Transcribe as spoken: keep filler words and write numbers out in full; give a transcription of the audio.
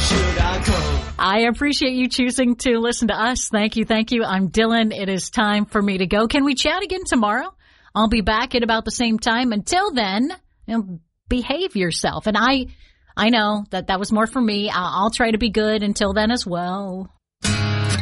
should I go? I appreciate you choosing to listen to us. Thank you, thank you. I'm Dylan. It is time for me to go. Can we chat again tomorrow? I'll be back at about the same time. Until then, you know, behave yourself. And I, I know that that was more for me. I'll, I'll try to be good until then as well.